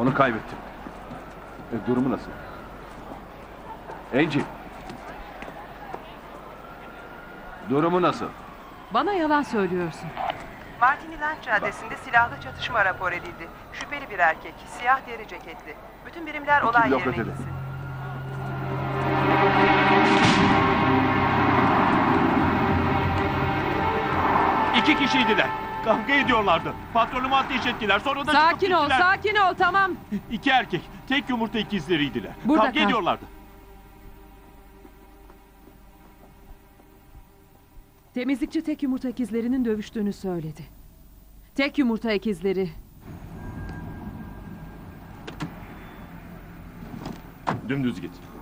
Onu kaybettim. Durumu nasıl? Angie. Durumu nasıl? Bana yalan söylüyorsun. Martini Land Caddesi'nde silahlı çatışma rapor edildi. Şüpheli bir erkek, siyah deri ceketli. Bütün birimler olay blok yerine ötede. gitsin. İki kişiydiler. Kavga ediyorlardı. Patronumu ateş ettiler. Sonra da Sakin çıkıp ol, gittiler. sakin ol, tamam. İki erkek. Tek yumurta ikizleriydiler. Burada Kavga kal. ediyorlardı. Temizlikçi tek yumurta ikizlerinin dövüştüğünü söyledi. Tek yumurta ikizleri. Dümdüz git.